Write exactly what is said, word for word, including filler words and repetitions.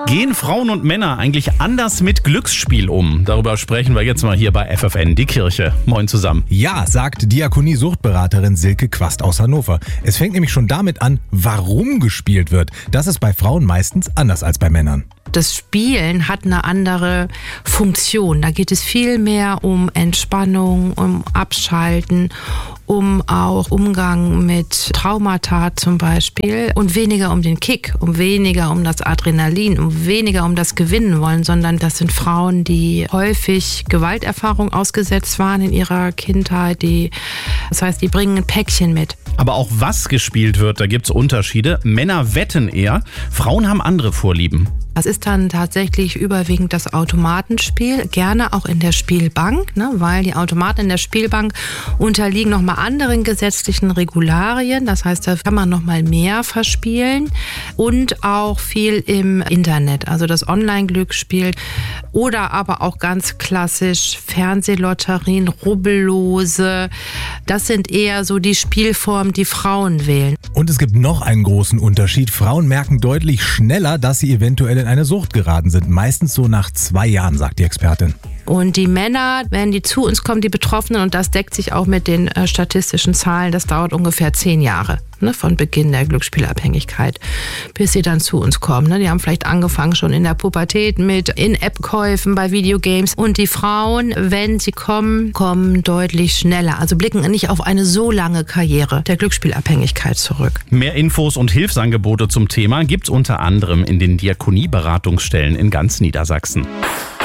Gehen Frauen und Männer eigentlich anders mit Glücksspiel um? Darüber sprechen wir jetzt mal hier bei F F N, die Kirche. Moin zusammen. Ja, sagt Diakonie-Suchtberaterin Silke Quast aus Hannover. Es fängt nämlich schon damit an, warum gespielt wird. Das ist bei Frauen meistens anders als bei Männern. Das Spielen hat eine andere Funktion. Da geht es viel mehr um Entspannung, um Abschalten, um auch Umgang mit Traumata zum Beispiel und weniger um den Kick, um weniger um das Adrenalin, um weniger um das Gewinnen wollen, sondern das sind Frauen, die häufig Gewalterfahrung ausgesetzt waren in ihrer Kindheit. Die, das heißt, die bringen ein Päckchen mit. Aber auch was gespielt wird, da gibt's Unterschiede. Männer wetten eher, Frauen haben andere Vorlieben. Das ist dann tatsächlich überwiegend das Automatenspiel, gerne auch in der Spielbank, ne, weil die Automaten in der Spielbank unterliegen nochmal anderen gesetzlichen Regularien. Das heißt, da kann man nochmal mehr verspielen und auch viel im Internet, also das Online-Glücksspiel oder aber auch ganz klassisch Fernsehlotterien, Rubbellose. Das sind eher so die Spielformen, die Frauen wählen. Und es gibt noch einen großen Unterschied. Frauen merken deutlich schneller, dass sie eventuell in eine Sucht geraten sind. Meistens so nach zwei Jahren, sagt die Expertin. Und die Männer, wenn die zu uns kommen, die Betroffenen, und das deckt sich auch mit den äh, statistischen Zahlen, das dauert ungefähr zehn Jahre, ne, von Beginn der Glücksspielabhängigkeit, bis sie dann zu uns kommen. Ne. Die haben vielleicht angefangen schon in der Pubertät mit In-App-Käufen bei Videogames. Und die Frauen, wenn sie kommen, kommen deutlich schneller. Also blicken nicht auf eine so lange Karriere der Glücksspielabhängigkeit zurück. Mehr Infos und Hilfsangebote zum Thema gibt's unter anderem in den Diakonieberatungsstellen in ganz Niedersachsen.